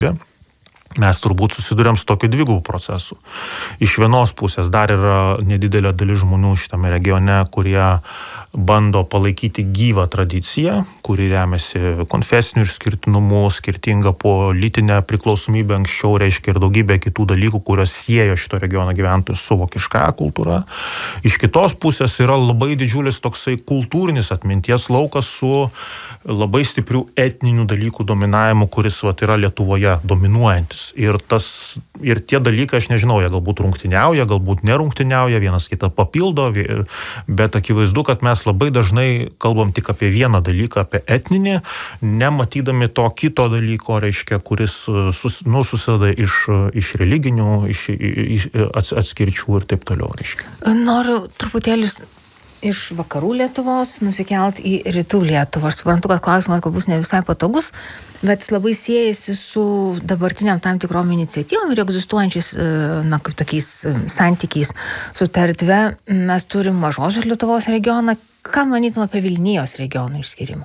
mes turbūt susiduriam su tokiu dvigubų procesu. Iš vienos pusės dar yra nedidelė dalis žmonių šitame regione, kurie bando palaikyti gyvą tradiciją, kuri remiasi konfesiniu išskirtinumu, skirtinga politinė priklausomybė anksčiau, reiškia ir daugybė kitų dalykų, kurios siejo šito regiono gyventojus su vokiškąja kultūra. Iš kitos pusės yra labai didžiulis toksai kultūrinis atminties laukas su labai stiprių etninių dalykų dominavimu, kuris yra Lietuvoje dominuojantis. Ir tie dalykai, aš nežinau, jie galbūt rungtyniauja, galbūt nerungtyniauja, vienas kitą papildo, bet akivaizdu, kad mes labai dažnai kalbam tik apie vieną dalyką, apie etninį, nematydami to kito dalyko, reiškia, kuris susideda iš religinių, iš atskirčių ir taip toliau, reiškia. Noriu truputėlį iš vakarų Lietuvos nusikelt į rytų Lietuvą. Aš suprantu, kad klausimas galbūt ne visai patogus, bet jis labai siejasi su dabartiniam tam tikrom iniciatyvom ir egzistuojančiais, kaip tokiais santykiais su ta erdve. Mes turim Mažosios Lietuvos regioną. Ką manytum apie Vilnijos regionų išskyrimą?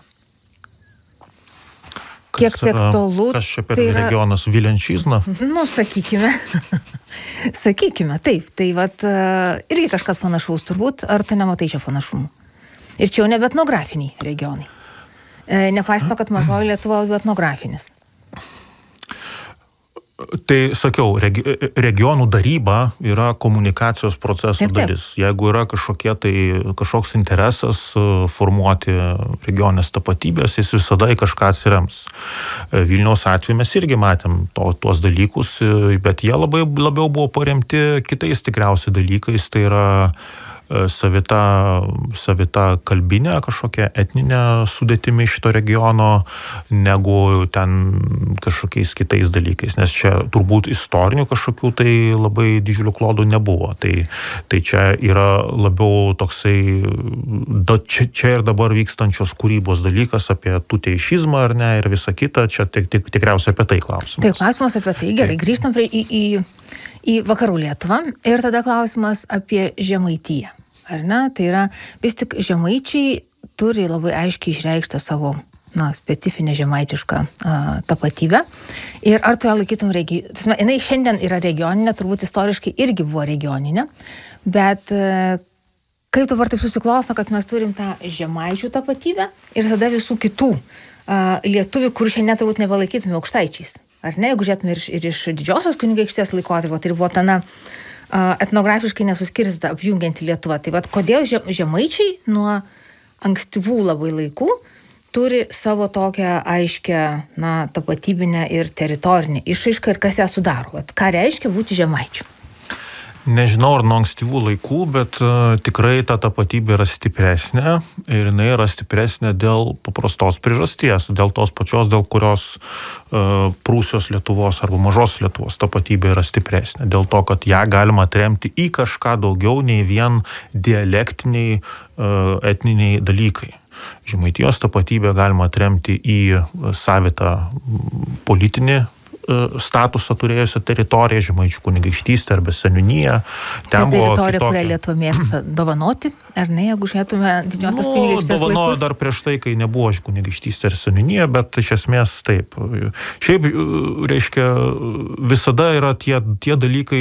Kiek tai aktualu? Kas čia per regionas Vilenčizna? Sakykime. Sakykime, taip. Tai irgi kažkas panašaus turbūt. Ar tu nematai čia panašumų? Ir čia jau nebe etnografiniai regionai. Nepaisant, kad Mažoji Lietuva labiau etnografinis. Tai sakiau, regionų daryba yra komunikacijos proceso dalis. Jeigu yra kažkoks interesas formuoti regionės tapatybės, jis visada į kažką atsirems. Vilniaus atveju mes irgi matėm tuos dalykus, bet jie labiau buvo paremti kitais tikriausiai dalykais, tai yra savita kalbinė kažkokia etninė sudėtimi šito regiono, negu ten kažkokiais kitais dalykais, nes čia turbūt istorinių kažkokių tai labai didžiulių klodų nebuvo. Tai čia yra labiau toksai čia ir dabar vykstančios kūrybos dalykas apie tuteišizmą ar ne ir visą kitą, čia tikriausiai apie tai klausimas. Tai klausimas apie tai. Gerai, grįžtam į vakarų Lietuvą ir tada klausimas apie Žemaitiją. Ar ne? Tai yra, vis tik žemaičiai turi labai aiškiai išreikštą savo specifinę žemaitišką tapatybę. Ir ar tu ją laikytum jinai šiandien yra regioninė, turbūt istoriškai irgi buvo regioninė, bet kaip dabar taip susiklosto, kad mes turim tą žemaičių tapatybę ir tada visų kitų lietuvių, kur šiandien turbūt nebelaikytume aukštaičiais. Ar ne? Jeigu žiūrėtume ir iš didžiosios kunigaikštės laikotarpio, tai buvo ta etnografiškai nesuskirstyta apjungianti Lietuva. Tai kodėl žemaičiai nuo ankstyvų labai laikų turi savo tokią aiškę tapatybinę ir teritorinę išraišką ir kas ją sudaro? Ką reiškia būti žemaičiu? Nežinau, ar nuo ankstyvų laikų, bet tikrai ta tapatybė yra stipresnė ir jinai yra stipresnė dėl paprastos priežasties, dėl tos pačios, dėl kurios Prūsijos Lietuvos arba Mažos Lietuvos tapatybė yra stipresnė. Dėl to, kad ją galima atremti į kažką daugiau nei vien dialektiniai etniniai dalykai. Žemaitijos tapatybę galima atremti į savitą politinį statusą turėjusią teritoriją, žemaičių kunigaikštystę arba seniūniją. Ta teritorija, kurią Lietuva mėgsta dovanoti, ar ne, jeigu žiūrėtume didžiosios kunigaikštės laikus? Dovanojo dar prieš tai, kai nebuvo kunigaikštystė ir seniūnija, bet iš esmės taip. Šiaip, reiškia, visada yra tie dalykai,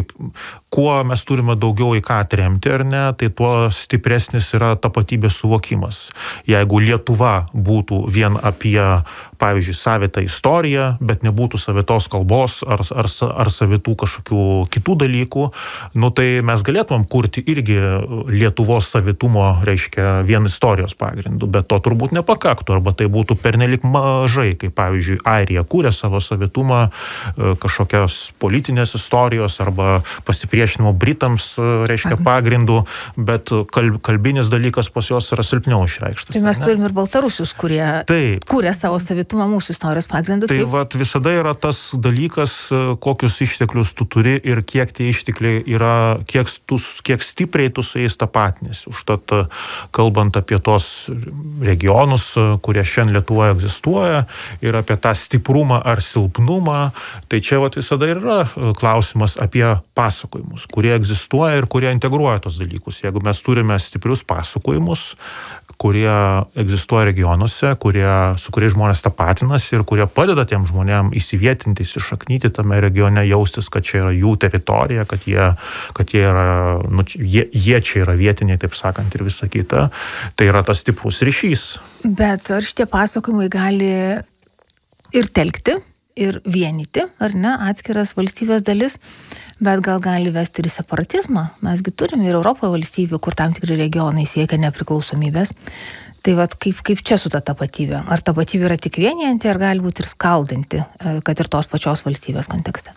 kuo mes turime daugiau į ką atremti, ar ne, tai tuo stipresnis yra tapatybės suvokimas. Jeigu Lietuva būtų vien apie, pavyzdžiui, savitą istoriją, bet nebūtų savitos kalbos ar savitų kažkokių kitų dalykų, tai mes galėtumėm kurti irgi Lietuvos savitumo, reiškia, vien istorijos pagrindų, bet to turbūt nepakaktų, arba tai būtų pernelik mažai, kaip pavyzdžiui, Airija kūrė savo savitumą kažkokios politinės istorijos arba pasipriešinimo Britams, reiškia, pagrindų, bet kalbinis dalykas pas juos yra silpniau išreikštas. Tai mes turim ir baltarusius, kurie kūrė savo savitumą mūsų istorijos pagrindų. Tai visada yra tas dalykas, kokius išteklius tu turi ir kiek tie ištekliai yra, kiek stipriai tu su jais tapatinėsi. Užtat, kalbant apie tos regionus, kurie šiandien Lietuvoje egzistuoja, ir apie tą stiprumą ar silpnumą, tai čia visada yra klausimas apie pasakojimus, kurie egzistuoja ir kurie integruoja tos dalykus. Jeigu mes turime stiprius pasakojimus, kurie egzistuoja regionuose, su kuriais žmonės tapatinasi ir kurie padeda tiem žmonėm įsivietinti, įsišaknyti tame regione, jaustis, kad čia yra jų teritorija, kad jie yra, jie čia yra vietiniai, taip sakant, ir visa kita. Tai yra tas stiprus ryšys. Bet ar šitie pasakojimai gali ir telkti, ir vienyti, ar ne, atskiras valstybės dalis, bet gal gali vesti ir separatizmą. Mesgi turim ir Europoje valstybių, kur tam tikri regionai siekia nepriklausomybės. Tai vat kaip čia su ta tapatybė? Ar tapatybė yra tik vienijanti, ar gali būti ir skaldanti, kad ir tos pačios valstybės kontekste?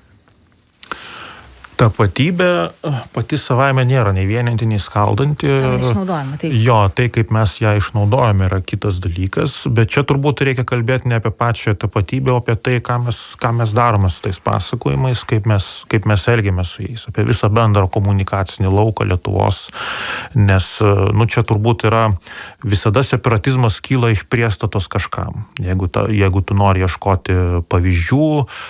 Tapatybė pati savaime nėra nei vieninti, nei skaldanti. Jo, tai kaip mes ją išnaudojame yra kitas dalykas, bet čia turbūt reikia kalbėti ne apie pačią tapatybę, o apie tai, ką mes darome su tais pasakojimais, kaip mes elgiamės su jais, apie visą bendrą komunikacinį lauką Lietuvos, nes, čia turbūt yra visada separatizmas kyla iš priestatos kažkam. Jeigu tu nori ieškoti pavyzdžių,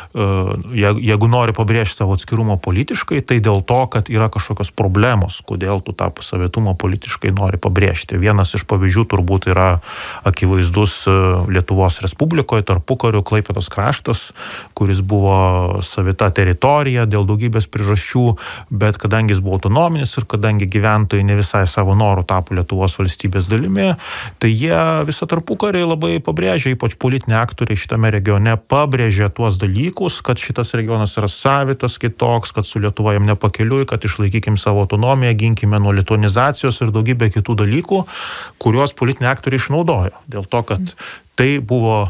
jeigu nori pabrėžti savo atskirumą politiškai, tai dėl to, kad yra kažkokios problemos, kodėl tu tą savietumą politiškai nori pabrėžti. Vienas iš pavyzdžių turbūt yra akivaizdus Lietuvos Respublikoje, tarpukariu Klaipėdos kraštas, kuris buvo savita teritorija dėl daugybės priežasčių, bet kadangi jis buvo autonominis ir kadangi gyventojai ne visai savo norų tapo Lietuvos valstybės dalimi, tai jie visą tarpukarį labai pabrėžė, ypač politiniai aktoriai šitame regione pabrėžė tuos dalykus, kad šitas regionas yra savitas, kitoks, kad su Lietuva jam nepakeliui, kad išlaikykim savo autonomiją, ginkime nuo lituanizacijos ir daugybė kitų dalykų, kuriuos politiniai aktoriai išnaudojo. Dėl to, kad tai buvo,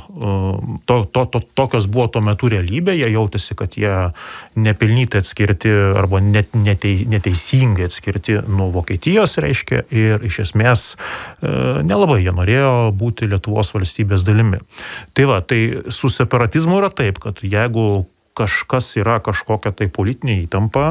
tokios buvo tuo metu realybė, jie jautėsi, kad jie nepelnytai atskirti arba neteisingai atskirti nuo Vokietijos, reiškia, ir iš esmės nelabai jie norėjo būti Lietuvos valstybės dalimi. Tai su separatizmu yra taip, kad jeigu kažkas yra kažkokia tai politinė įtampa,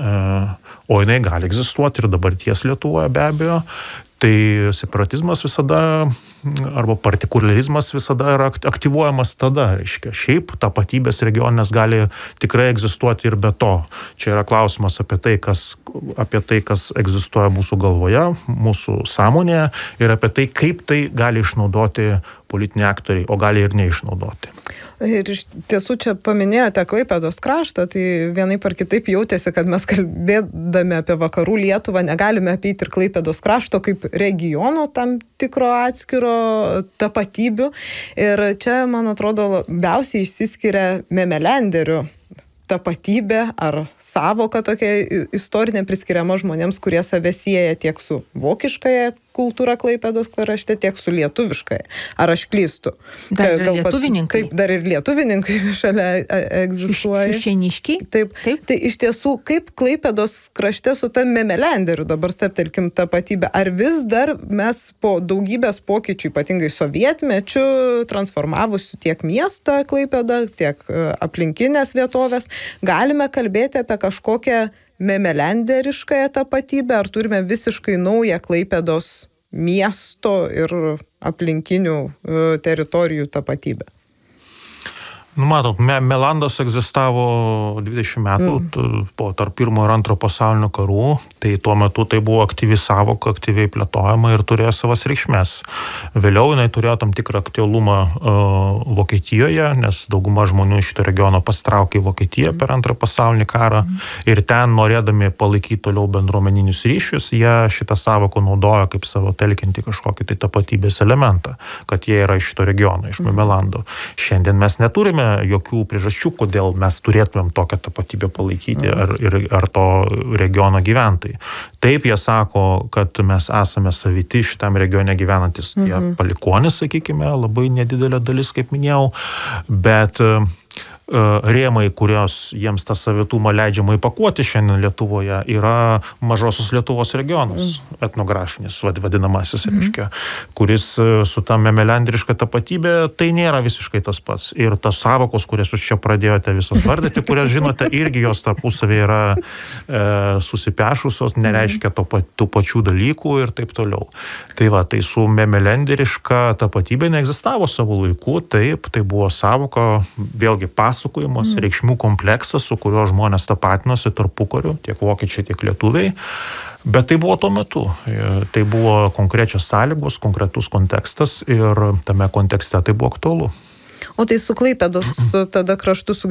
o jinai gali egzistuoti ir dabarties Lietuvoje be abejo, tai separatizmas visada, arba partikularizmas visada yra aktyvuojamas tada, reiškia. Šiaip tapatybės regioninės gali tikrai egzistuoti ir be to. Čia yra klausimas apie tai, kas egzistuoja mūsų galvoje, mūsų sąmonėje ir apie tai, kaip tai gali išnaudoti politiniai aktoriai, o gali ir neišnaudoti. Ir iš tiesų čia paminėjote Klaipėdos kraštą, tai vienaip ar kitaip jautėsi, kad mes kalbėdami apie vakarų Lietuvą negalime apeiti ir Klaipėdos krašto kaip regiono tam tikro atskiro tapatybių. Ir čia, man atrodo, labiausiai išsiskiria memelenderių tapatybė ar sąvoka tokia istorinė priskiriama žmonėms, kurie save sieja tiek su vokiškaja kultūra Klaipėdos krašte, tiek su lietuviškaja. Ar aš klystu? Dar ir lietuvininkai. Taip, dar ir lietuvininkai šalia egzistuoja. Šieniškiai. Taip. Tai iš tiesų, kaip Klaipėdos krašte su ta memelenderiu, dabar steptelkim tapatybę, ar vis dar mes po daugybės pokyčių, ypatingai sovietmečių, transformavusių tiek miestą Klaipėdą, tiek aplinkinės vietovės, galime kalbėti apie kažkokią memelenderiškąją tapatybę, ar turime visiškai naują Klaipėdos miesto ir aplinkinių teritorijų tapatybę? Matot, Melandas egzistavo 20 metų po tarp pirmo ir antro pasaulinio karų, tai tuo metu tai buvo aktyvi sąvoka, aktyviai plėtojama ir turėjo savas reikšmės. Vėliau jinai turėjo tam tikrą aktualumą Vokietijoje, nes dauguma žmonių iš šito regiono pasitraukė į Vokietiją per antrą pasaulinį karą ir ten, norėdami palaikyti toliau bendruomeninius ryšius, jie šitą sąvoką naudojo kaip savo telkiantį kažkokį tai tapatybės elementą, kad jie yra iš šito regiono, iš Melando. Šiandien mes neturime jokių priežasčių, kodėl mes turėtumėm tokią tapatybę palaikyti ar to regiono gyventojai. Taip jie sako, kad mes esame saviti šitam regione gyvenantis tie palikuonys, sakykime, labai nedidelė dalis, kaip minėjau, bet rėmai, kurios jiems tą savitumą leidžiama įpakuoti šiandien Lietuvoje, yra mažosios Lietuvos regionas, etnografinis, vadinamasis, reiškia, kuris su ta memelendriška tapatybė, tai nėra visiškai tas pats. Ir tas sąvokos, kurias jūs čia pradėjote visas vardyti, kurias žinote, irgi jos tarpusavį yra susipešusios, nereiškia tų pačių dalykų ir taip toliau. Tai su memelendriška tapatybė neegzistavo savo laiku, taip, tai buvo sąvoka, vėlgi pasakojimo pasakojimas, reikšmių kompleksas, su kuriuo žmonės tapatinosi tarpukariu, tiek vokiečiai, tiek lietuviai. Bet tai buvo tuo metu. Tai buvo konkrečios sąlygos, konkretus kontekstas ir tame kontekste tai buvo aktualu. O tai su Klaipėdos tada kraštu